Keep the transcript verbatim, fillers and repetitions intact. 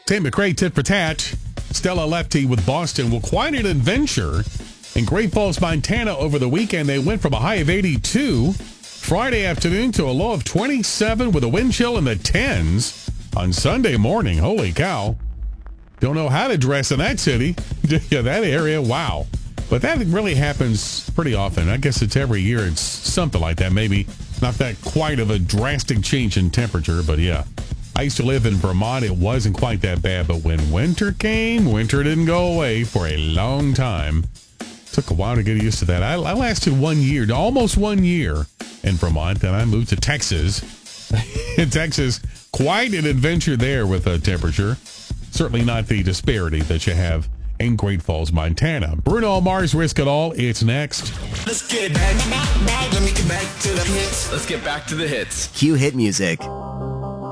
Tate McRae, tit for tat. Stella Lefty with Boston. Well, quite an adventure in Great Falls, Montana over the weekend. They went from a high of eighty-two Friday afternoon to a low of twenty-seven with a wind chill in the tens on Sunday morning. Holy cow. Don't know how to dress in that city. Yeah, that area, wow. But that really happens pretty often. I guess it's every year. It's something like that. Maybe not that quite of a drastic change in temperature, but yeah. I used to live in Vermont. It wasn't quite that bad, but when winter came, winter didn't go away for a long time. Took a while to get used to that. I, I lasted one year, almost one year in Vermont. Then I moved to Texas. In Texas, quite an adventure there with a temperature. Certainly not the disparity that you have in Great Falls, Montana. Bruno Mars, Risk It All. It's next. Let's get back, back, back. Let me get back to the hits. Let's get back to the hits. Cue hit music.